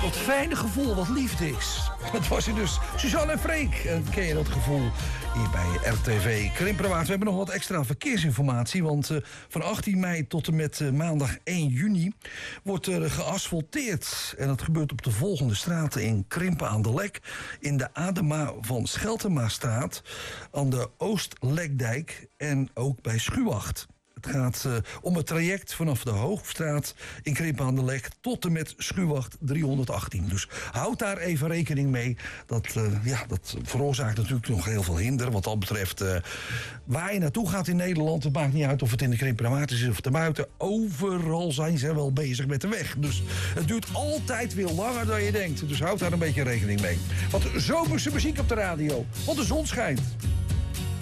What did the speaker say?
Dat fijne gevoel wat liefde is. Dat was je dus, Suzanne en Freek. En ken je dat gevoel hier bij RTV Krimpraat? We hebben nog wat extra verkeersinformatie. Want van 18 mei tot en met maandag 1 juni wordt er geasfalteerd. En dat gebeurt op de volgende straten in Krimpen aan de Lek, in de Adema van Scheltemastraat, aan de Oostlekdijk en ook bij Schuwacht. Het gaat om het traject vanaf de Hoogstraat in Krimpen aan de Lek tot en met Schuwacht 318. Dus houd daar even rekening mee. Dat veroorzaakt natuurlijk nog heel veel hinder. Wat dat betreft, waar je naartoe gaat in Nederland, het maakt niet uit of het in de Krimpen is of daarbuiten. Overal zijn ze wel bezig met de weg. Dus het duurt altijd weer langer dan je denkt. Dus houd daar een beetje rekening mee. Wat zomerse muziek op de radio, want de zon schijnt.